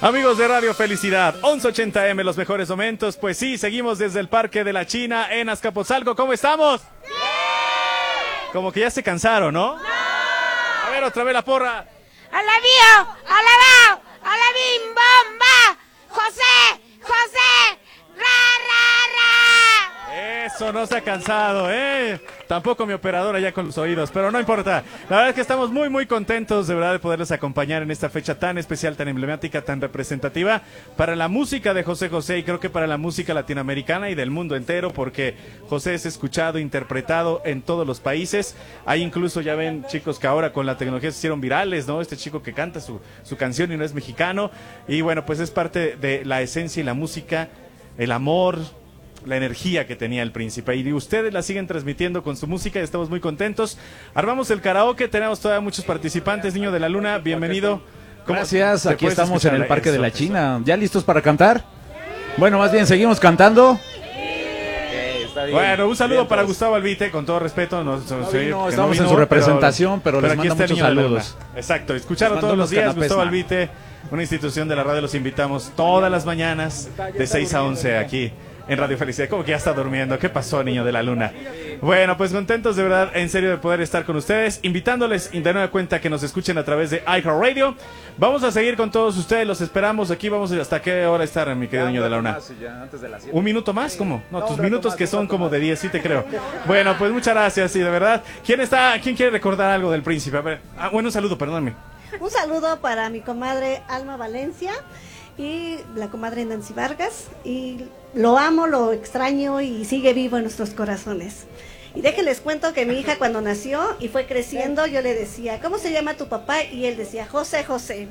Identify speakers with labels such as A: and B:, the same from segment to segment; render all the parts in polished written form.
A: Amigos de Radio Felicidad, 1180M, los mejores momentos. Pues sí, seguimos desde el Parque de la China en Azcapotzalco. ¿Cómo estamos? ¡Sí! Como que ya se cansaron, ¿no? ¡No! A ver, otra vez la porra.
B: ¡Alabío! ¡Alabao! ¡Alabim bomba! ¡José! ¡José! ¡Ra, ra, ra!
A: Eso, no se ha cansado, ¿eh? Tampoco mi operadora ya con los oídos, pero no importa. La verdad es que estamos muy contentos de verdad de poderles acompañar en esta fecha tan especial, tan emblemática, tan representativa para la música de José José y creo que para la música latinoamericana y del mundo entero, porque José es escuchado, interpretado en todos los países. Hay incluso, ya ven, chicos que ahora con la tecnología se hicieron virales, ¿no? Este chico que canta su canción y no es mexicano. Y bueno, pues es parte de la esencia y la música, el amor, la energía que tenía el príncipe, y ustedes la siguen transmitiendo con su música y estamos muy contentos. Armamos el karaoke, tenemos todavía muchos participantes. Niño de la Luna, bienvenido.
C: Gracias, aquí estamos en el Parque de la China. ¿Ya listos para cantar? Bueno, más bien, ¿seguimos cantando?
A: Bueno, un saludo para Gustavo Albite, con todo respeto. No,
C: estamos en su representación, pero les mando muchos saludos.
A: Exacto, escucharlo todos los días, Gustavo Albite, una institución de la radio, los invitamos todas las mañanas de 6 a 11 aquí en Radio Felicidad. Como que ya está durmiendo. ¿Qué pasó, Niño de la Luna? Bueno, pues contentos de verdad, en serio, de poder estar con ustedes, invitándoles de nueva cuenta que nos escuchen a través de iHeartRadio. Vamos a seguir con todos ustedes, los esperamos aquí. Vamos hasta qué hora estar, mi querido Niño de la Luna. ¿Un minuto más? ¿Cómo? No, tus minutos que son como de 10, sí te creo. Bueno, pues muchas gracias, y de verdad. ¿Quién quiere recordar algo del príncipe? A ver, bueno, un saludo, perdóname.
D: Un saludo para mi comadre Alma Valencia y la comadre Nancy Vargas, y lo amo, lo extraño y sigue vivo en nuestros corazones. Y déjenles cuento que mi hija cuando nació y fue creciendo, yo le decía, ¿cómo se llama tu papá? Y él decía, José José.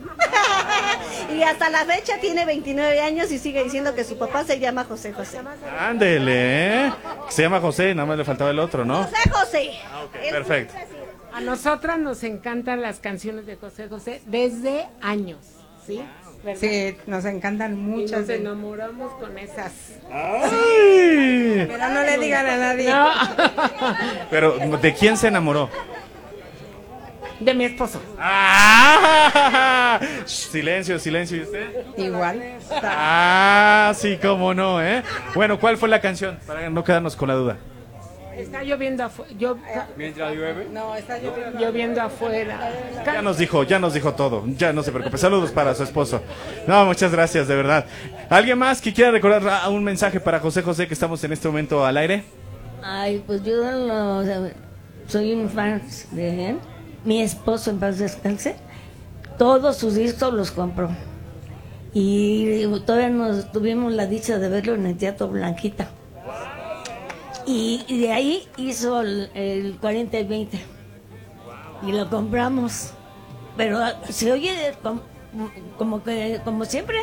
D: Y hasta la fecha tiene 29 años y sigue diciendo que su papá se llama José José.
A: Ándele, ¿eh? Se llama José, nada más le faltaba el otro, ¿no?
D: José José.
A: Okay, perfecto.
E: A nosotras nos encantan las canciones de José José desde años, ¿sí? ¿verdad?
F: Sí, nos encantan muchas.
E: Nos enamoramos con esas.
A: ¡Ay!
F: Pero no le digan a nadie.
E: No.
A: Pero, ¿de quién se enamoró?
E: De mi esposo.
A: ¡Ah! Silencio, silencio. ¿Y usted?
F: Igual.
A: Ah, sí, cómo no, ¿eh? Bueno, ¿cuál fue la canción? Para no quedarnos con la duda.
E: Está lloviendo afuera.
A: ¿Mientras llueve?
F: No, está
E: lloviendo afuera.
A: Ya nos dijo todo. Ya no se preocupe. Saludos para su esposo. No, muchas gracias, de verdad. ¿Alguien más que quiera recordar un mensaje para José José, que estamos en este momento al aire?
G: Ay, pues yo soy un fan de él. Mi esposo, en paz descanse, todos sus discos los compró. Y todavía nos tuvimos la dicha de verlo en el Teatro Blanquita. Y de ahí hizo el 40 y 20. Y lo compramos. Pero se oye como siempre.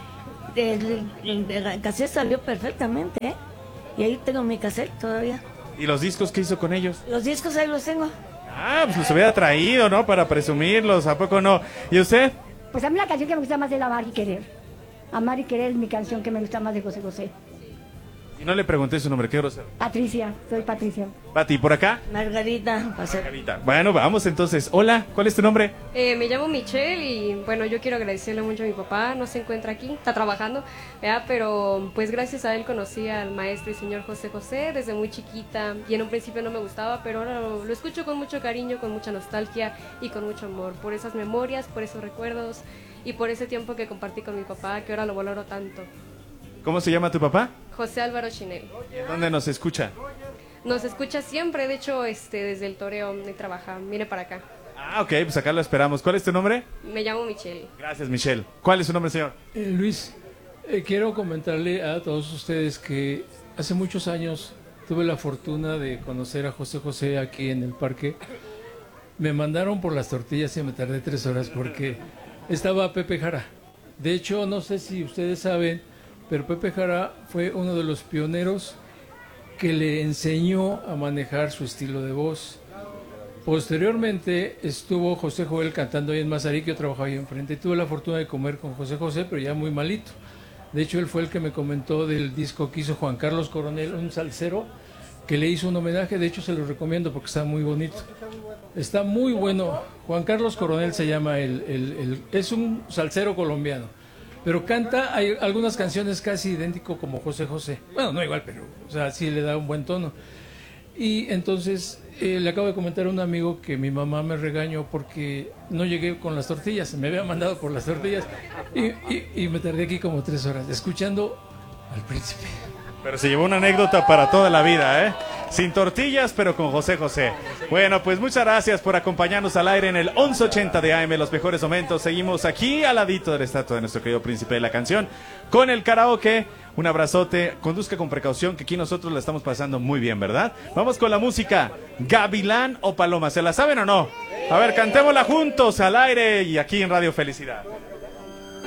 G: El cassette salió perfectamente, ¿eh? Y ahí tengo mi cassette todavía.
A: ¿Y los discos qué hizo con ellos?
G: Los discos ahí los tengo.
A: Ah, pues los hubiera traído, ¿no? Para presumirlos, ¿a poco no? ¿Y usted?
H: Pues a mí la canción que me gusta más es Amar y Querer. Amar y Querer es mi canción que me gusta más de José José.
A: Y no le pregunté su nombre, qué grosero.
H: Patricia, soy Patricia.
A: Pati, ¿por acá?
G: Margarita.
A: Bueno, vamos entonces. Hola, ¿cuál es tu nombre?
I: Me llamo Michelle y bueno, yo quiero agradecerle mucho a mi papá. No se encuentra aquí, está trabajando, ¿verdad? Pero pues gracias a él conocí al maestro y señor José José desde muy chiquita, y en un principio no me gustaba, pero ahora lo escucho con mucho cariño, con mucha nostalgia y con mucho amor, por esas memorias, por esos recuerdos y por ese tiempo que compartí con mi papá, que ahora lo valoro tanto.
A: ¿Cómo se llama tu papá?
I: José Álvaro Chinel.
A: ¿Dónde nos escucha?
I: Nos escucha siempre, de hecho, desde el toreo donde trabaja, viene para acá.
A: Ah, ok, pues acá lo esperamos. ¿Cuál es tu nombre?
I: Me llamo Michelle.
A: Gracias, Michelle. ¿Cuál es su nombre, señor?
J: Luis, quiero comentarle a todos ustedes que hace muchos años tuve la fortuna de conocer a José José aquí en el parque. Me mandaron por las tortillas y me tardé 3 horas porque estaba Pepe Jara. De hecho, no sé si ustedes saben, pero Pepe Jara fue uno de los pioneros que le enseñó a manejar su estilo de voz. Posteriormente estuvo José Joel cantando ahí en Mazarik, yo trabajaba ahí enfrente y tuve la fortuna de comer con José José, pero ya muy malito. De hecho, él fue el que me comentó del disco que hizo Juan Carlos Coronel, un salsero, que le hizo un homenaje. De hecho, se lo recomiendo porque está muy bonito. Está muy bueno. Juan Carlos Coronel se llama, es un salsero colombiano. pero canta, hay algunas canciones casi idéntico como José José. Bueno, no igual, pero o sea, sí le da un buen tono. Y entonces le acabo de comentar a un amigo que mi mamá me regañó porque no llegué con las tortillas, me había mandado por las tortillas y me tardé aquí como 3 horas escuchando al Príncipe.
A: Pero se llevó una anécdota para toda la vida, ¿eh? Sin tortillas, pero con José José. Bueno, pues muchas gracias por acompañarnos al aire en el 1180 de AM, los mejores momentos. Seguimos aquí al ladito de la estatua de nuestro querido Príncipe de la Canción con el karaoke. Un abrazote, conduzca con precaución, que aquí nosotros la estamos pasando muy bien, ¿verdad? Vamos con la música, Gavilán o Paloma, ¿se la saben o no? A ver, cantémosla juntos al aire y aquí en Radio Felicidad.